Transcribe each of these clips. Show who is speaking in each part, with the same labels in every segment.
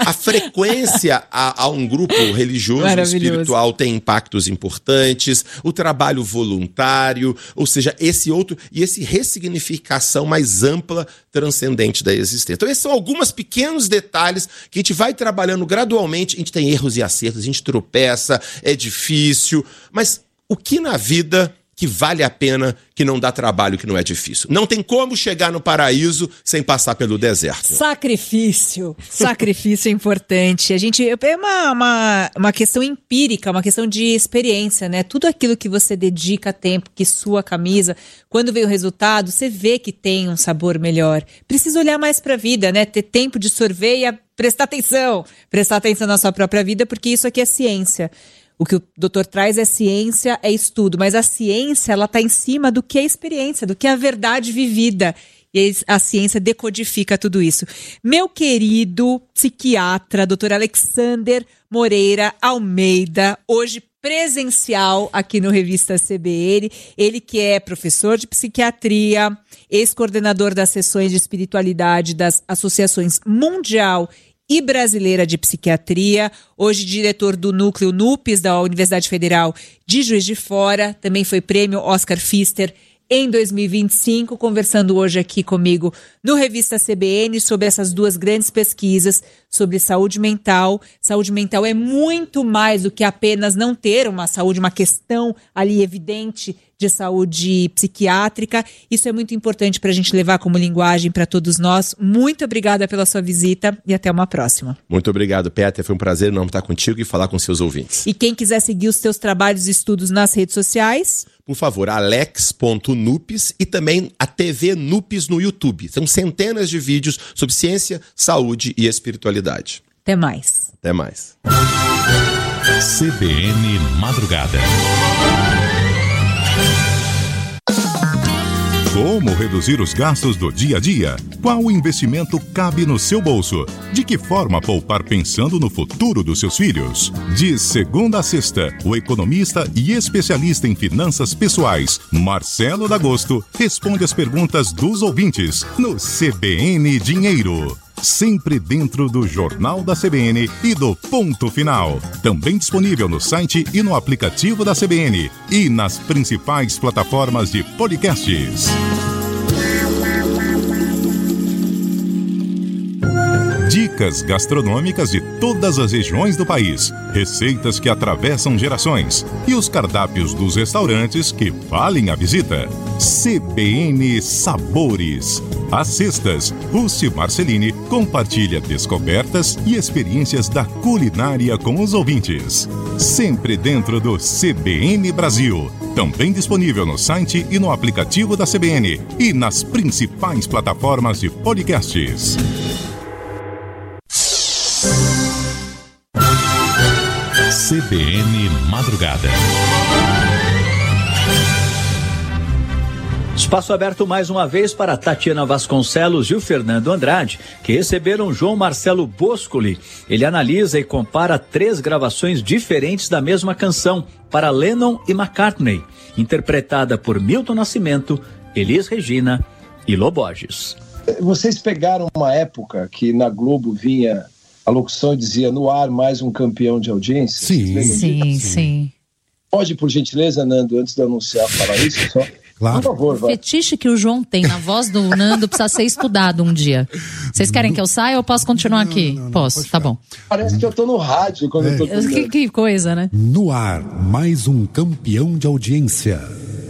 Speaker 1: A frequência a um grupo religioso, espiritual, tem impactos importantes, o trabalho voluntário, ou seja, esse ressignificação mais ampla, transcendente da existência. Então, esses são alguns pequenos detalhes que a gente vai trabalhando gradualmente. A gente tem erros e acertos, a gente tropeça, é difícil, mas o que na vida que vale a pena, que não dá trabalho, que não é difícil? Não tem como chegar no paraíso sem passar pelo deserto. Sacrifício é importante. É uma questão empírica, uma questão de experiência, né? Tudo aquilo que você dedica tempo, que sua camisa, quando vem o resultado, você vê que tem um sabor melhor. Precisa olhar mais para a vida, né? Ter tempo de sorver e prestar atenção na sua própria vida, porque isso aqui é ciência. O que o doutor traz é ciência, é estudo, mas a ciência, ela está em cima do que é experiência, do que é a verdade vivida. E a ciência decodifica tudo isso. Meu querido psiquiatra, doutor Alexander Moreira Almeida, hoje presencial aqui no Revista CBN, ele que é professor de psiquiatria, ex-coordenador das sessões de espiritualidade das associações Mundial e Brasileira de Psiquiatria, hoje diretor do Núcleo NUPES da Universidade Federal de Juiz de Fora, também foi prêmio Oscar Pfister em 2025, conversando hoje aqui comigo no Revista CBN sobre essas duas grandes pesquisas sobre saúde mental. Saúde mental é muito mais do que apenas não ter uma saúde, uma questão ali evidente de saúde psiquiátrica. Isso é muito importante para a gente levar como linguagem para todos nós. Muito obrigada pela sua visita e até uma próxima. Muito obrigado, Peter. Foi um prazer enorme estar contigo e falar com seus ouvintes. E quem quiser seguir os teus trabalhos e estudos nas redes sociais, por favor, alex.nupes e também a TV Nupes no YouTube. São centenas de vídeos sobre ciência, saúde e espiritualidade. Até mais. Até mais.
Speaker 2: CBN Madrugada. Como reduzir os gastos do dia a dia? Qual investimento cabe no seu bolso? De que forma poupar pensando no futuro dos seus filhos? De segunda a sexta, o economista e especialista em finanças pessoais, Marcelo D'Agosto, responde as perguntas dos ouvintes no CBN Dinheiro. Sempre dentro do Jornal da CBN e do Ponto Final. Também disponível no site e no aplicativo da CBN e nas principais plataformas de podcasts. Dicas gastronômicas de todas as regiões do país, receitas que atravessam gerações e os cardápios dos restaurantes que valem a visita. CBN Sabores. Às sextas, Rússi Marcelini compartilha descobertas e experiências da culinária com os ouvintes. Sempre dentro do CBN Brasil. Também disponível no site e no aplicativo da CBN e nas principais plataformas de podcasts. CBN Madrugada.
Speaker 3: Espaço aberto mais uma vez para Tatiana Vasconcelos e o Fernando Andrade, que receberam João Marcelo Boscoli. Ele analisa e compara 3 gravações diferentes da mesma canção para Lennon e McCartney, interpretada por Milton Nascimento, Elis Regina e Lô Borges.
Speaker 4: Vocês pegaram uma época que na Globo vinha a locução e dizia no ar mais um campeão de audiência?
Speaker 5: Sim.
Speaker 4: Pode, por gentileza, Nando, antes de anunciar, falar isso só?
Speaker 5: Claro.
Speaker 4: Por favor, vai.
Speaker 5: O fetiche que o João tem na voz do Nando precisa ser estudado um dia. Vocês querem que eu saia ou posso continuar aqui? Não, posso, tá bom.
Speaker 4: Parece que eu tô no rádio quando eu tô cantando.
Speaker 5: Que coisa, né?
Speaker 6: No ar, mais um campeão de audiência.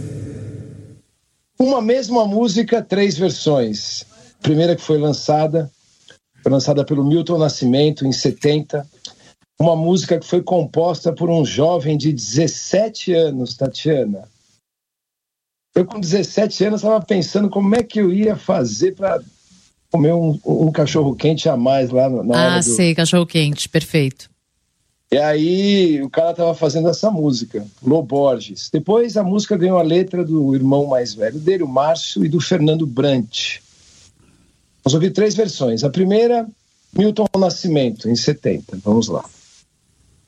Speaker 4: Uma mesma música, 3 versões. A primeira que foi lançada pelo Milton Nascimento em 70. Uma música que foi composta por um jovem de 17 anos, Tatiana. Eu com 17 anos estava pensando como é que eu ia fazer para comer um cachorro quente a mais lá na hora do...
Speaker 5: sei, cachorro quente, perfeito.
Speaker 4: E aí o cara estava fazendo essa música, Lô Borges. Depois a música ganhou a letra do irmão mais velho dele, o Márcio, e do Fernando Brant. Nós ouvimos 3 versões. A primeira, Milton Nascimento, em 70. Vamos lá.